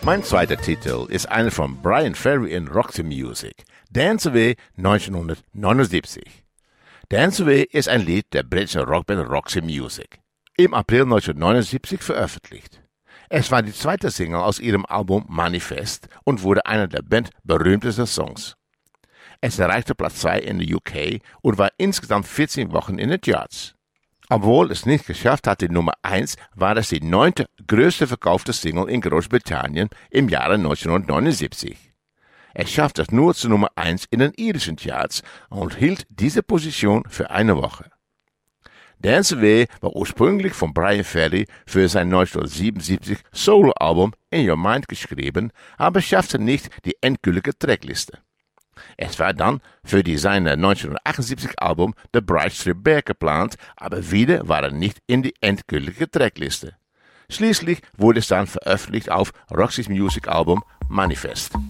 Mein zweiter Titel ist einer von Bryan Ferry in Roxy Music, Dance Away 1979. Dance Away ist ein Lied der britischen Rockband Roxy Music, im April 1979 veröffentlicht. Es war die zweite Single aus ihrem Album Manifest und wurde einer der Band berühmtesten Songs. Es erreichte Platz 2 in der UK und war insgesamt 14 Wochen in den Charts. Obwohl es nicht geschafft hat, die Nummer 1, war es die 9. größte verkaufte Single in Großbritannien im Jahre 1979. Es schaffte es nur zur Nummer 1 in den irischen Charts und hielt diese Position für eine Woche. Dance Away war ursprünglich von Bryan Ferry für sein 1977 Soloalbum In Your Mind geschrieben, aber schaffte nicht die endgültige Trackliste. Es war dann für seine 1978 Album The Bright Strip Back geplant, aber wieder war er nicht in die endgültige Trackliste. Schließlich wurde es dann veröffentlicht auf Roxy's Music Album Manifest.